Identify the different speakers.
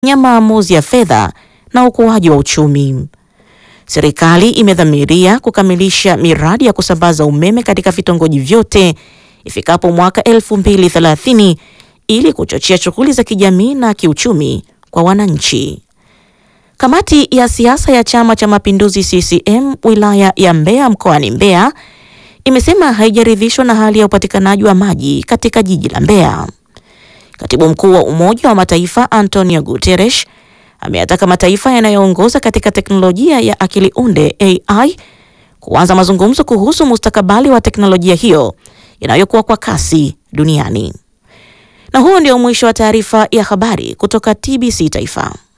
Speaker 1: maamuzi ya fedha na ukuaji wa uchumi. Serikali imedhamiria kukamilisha miradi ya kusambaza umeme katika vitongoji vyote ifikapo mwaka 2030 ili kuchochea shughuli za kijamii na kiuchumi kwa wananchi. Kamati ya siasa ya Chama cha Mapinduzi CCM wilaya ya Mbeya mkoani Mbeya imesema haijaridhishwa na hali ya upatikanaji wa maji katika jiji la Mbeya. Katibu Mkuu wa Umoja wa Mataifa Antonio Guterres ameyataka mataifa yanayoongoza katika teknolojia ya akili unde AI kuanza mazungumzo kuhusu mustakabali wa teknolojia hiyo inayokuwa kwa kasi duniani. Na huo ndio mwisho wa taarifa ya habari kutoka TBC Taifa.